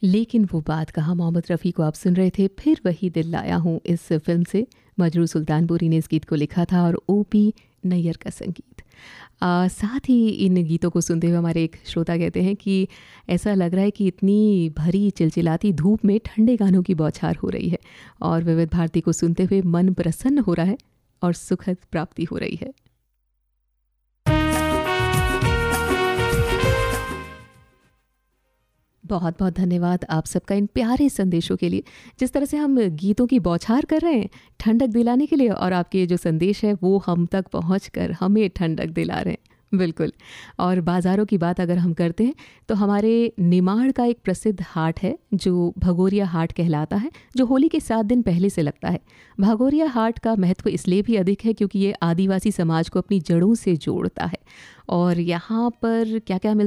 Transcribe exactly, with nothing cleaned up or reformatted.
लेकिन वो बात कहाँ, मोहम्मद रफ़ी को आप सुन रहे थे फिर वही दिल लाया हूँ इस फ़िल्म से। मजरू सुल्तानपुरी ने इस गीत को लिखा था और ओपी नैयर का संगीत। अ, साथ ही इन गीतों को सुनते हुए हमारे एक श्रोता कहते हैं कि ऐसा लग रहा है कि इतनी भरी चिलचिलाती धूप में ठंडे गानों की बौछार हो रही है और विविध भारती को सुनते हुए मन प्रसन्न हो रहा है और सुखद प्राप्ति हो रही है। बहुत बहुत धन्यवाद आप सबका इन प्यारे संदेशों के लिए। जिस तरह से हम गीतों की बौछार कर रहे हैं ठंडक दिलाने के लिए, और आपके ये जो संदेश है वो हम तक पहुंचकर हमें ठंडक दिला रहे हैं। बिल्कुल। और बाज़ारों की बात अगर हम करते हैं तो हमारे निमाड़ का एक प्रसिद्ध हाट है जो भगोरिया हाट कहलाता है, जो होली के सात दिन पहले से लगता है। भगोरिया हाट का महत्व इसलिए भी अधिक है क्योंकि ये आदिवासी समाज को अपनी जड़ों से जोड़ता है। और यहाँ पर क्या क्या मिलता